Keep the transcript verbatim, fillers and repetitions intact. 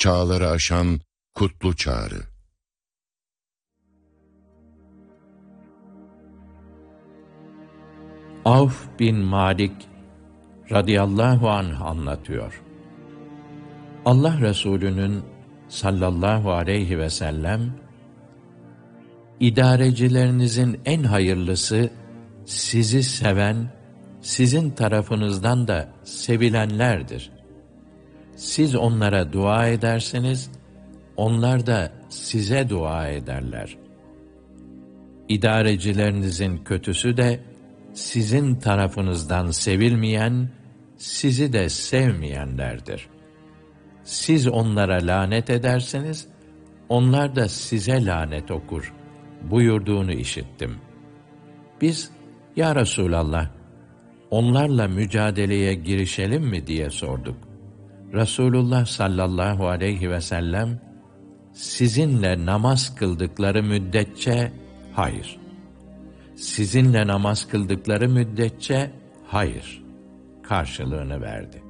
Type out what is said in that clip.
çağları aşan kutlu çağrı. Avf bin Malik radıyallahu anh anlatıyor. Allah Resulü'nün sallallahu aleyhi ve sellem, idarecilerinizin en hayırlısı, sizi seven, sizin tarafınızdan da sevilenlerdir. Siz onlara dua edersiniz, onlar da size dua ederler. İdarecilerinizin kötüsü de, sizin tarafınızdan sevilmeyen, sizi de sevmeyenlerdir. Siz onlara lanet ederseniz, onlar da size lanet okur buyurduğunu işittim. Biz, ya Resulallah, onlarla mücadeleye girişelim mi diye sorduk. Resulullah sallallahu aleyhi ve sellem, sizinle namaz kıldıkları müddetçe hayır. Sizinle namaz kıldıkları müddetçe hayır karşılığını verdi.